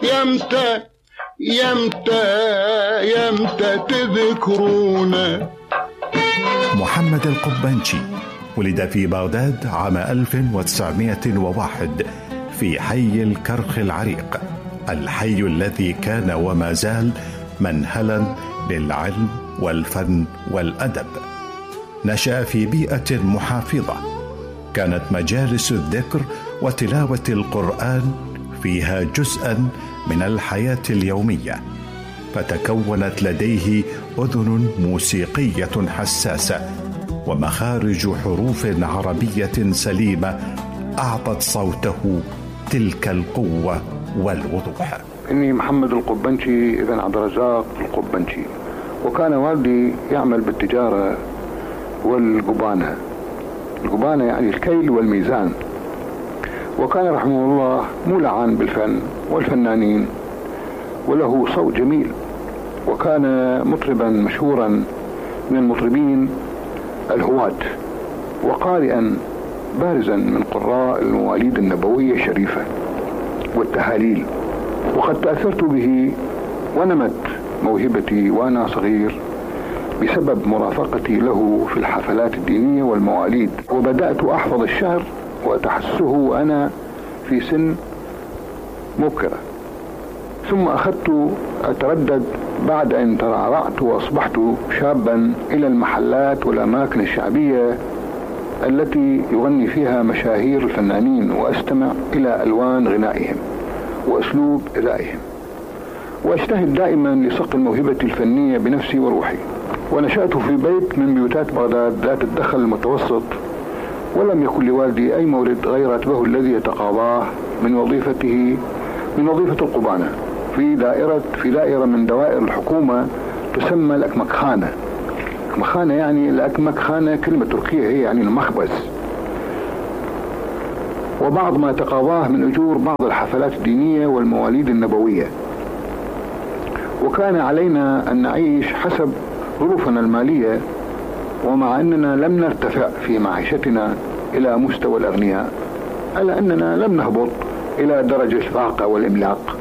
يمتى يمتى يمتى تذكرونا. محمد القبنشي ولد في بغداد عام 1901 في حي الكرخ العريق، الحي الذي كان وما زال منهلا للعلم والفن والأدب. نشأ في بيئة محافظة كانت مجالس الذكر وتلاوة القرآن فيها جزءا من الحياة اليومية، فتكونت لديه أذن موسيقية حساسة ومخارج حروف عربية سليمة أعطت صوته تلك القوة والوضوح. إني محمد القبنشي ابن عبد الرزاق القبنشي، وكان والدي يعمل بالتجارة والقبانة. القبانة يعني الكيل والميزان. وكان رحمه الله مولعا بالفن والفنانين، وله صوت جميل، وكان مطربا مشهورا من المطربين الهواة، وقارئا بارزا من قراء المواليد النبوية الشريفة والتهاليل. وقد تأثرت به ونمت موهبتي وأنا صغير بسبب مرافقتي له في الحفلات الدينية والمواليد، وبدأت أحفظ الشعر وأتحسه وأنا في سن مبكرة. ثم أخذت أتردد بعد أن ترعرعت وأصبحت شابا إلى المحلات والأماكن الشعبية التي يغني فيها مشاهير الفنانين، وأستمع إلى ألوان غنائهم وأسلوب أدائهم، وأجتهد دائما لصقل موهبتي الفنية بنفسي وروحي. ونشأت في بيت من بيوتات بغداد ذات الدخل المتوسط، ولم يكن لوالدي أي مورد غير راتبه الذي يتقاضاه من وظيفة القبانة في دائرة من دوائر الحكومة تسمى الأكمكخانة. الأكمكخانة يعني الأكمكخانة كلمة تركية، هي يعني المخبز. وبعض ما تقاضاه من أجور بعض الحفلات الدينية والمواليد النبوية. وكان علينا أن نعيش حسب ظروفنا المالية، ومع أننا لم نرتفع في معيشتنا إلى مستوى الأغنياء، ألا أننا لم نهبط إلى درجة الفاقة والإملاق.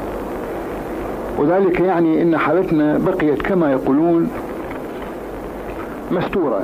وذلك يعني أن حالتنا بقيت كما يقولون مستورة.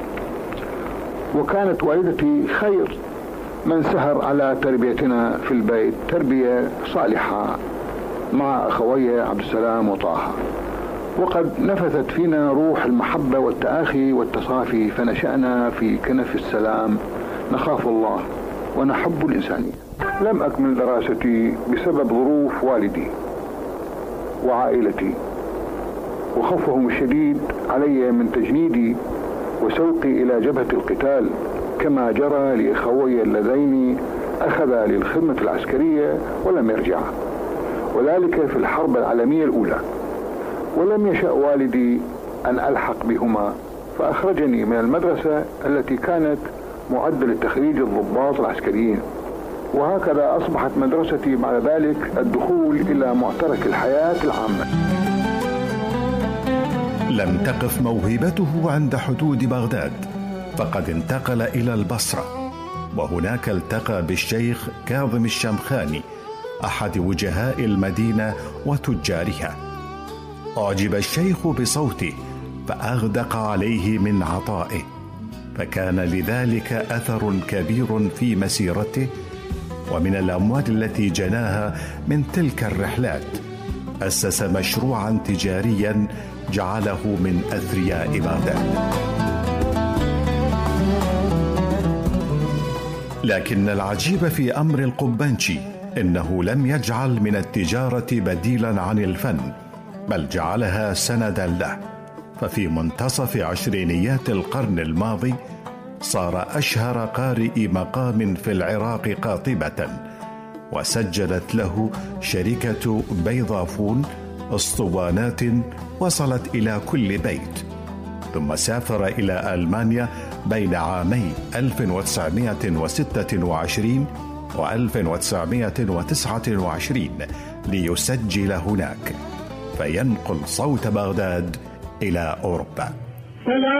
وكانت والدتي خير من سهر على تربيتنا في البيت، تربية صالحة مع أخوي عبد السلام وطه، وقد نفثت فينا روح المحبة والتآخي والتصافي، فنشأنا في كنف السلام، نخاف الله ونحب الإنسانية. لم أكمل دراستي بسبب ظروف والدي وعائلتي وخوفهم الشديد علي من تجنيدي وسوقي إلى جبهة القتال، كما جرى لأخوي اللذين أخذا للخدمة العسكرية ولم يرجعا، وذلك في الحرب العالمية الأولى. ولم يشأ والدي أن ألحق بهما، فأخرجني من المدرسة التي كانت معدة لتخريج الضباط العسكريين. وهكذا أصبحت مدرستي بعد ذلك الدخول إلى معترك الحياة العامة. لم تقف موهبته عند حدود بغداد، فقد انتقل إلى البصرة، وهناك التقى بالشيخ كاظم الشمخاني أحد وجهاء المدينة وتجارها. أعجب الشيخ بصوته فأغدق عليه من عطائه، فكان لذلك أثر كبير في مسيرته. ومن الأموال التي جناها من تلك الرحلات أسس مشروعا تجاريا جعله من أثرياء بغداد. لكن العجيب في أمر القبنشي إنه لم يجعل من التجارة بديلا عن الفن، بل جعلها سندا له. ففي منتصف عشرينيات القرن الماضي صار أشهر قارئ مقام في العراق قاطبة، وسجلت له شركة بيضافون اسطوانات وصلت إلى كل بيت. ثم سافر إلى ألمانيا بين عامي 1926 و 1929 ليسجل هناك، فينقل صوت بغداد إلى أوروبا.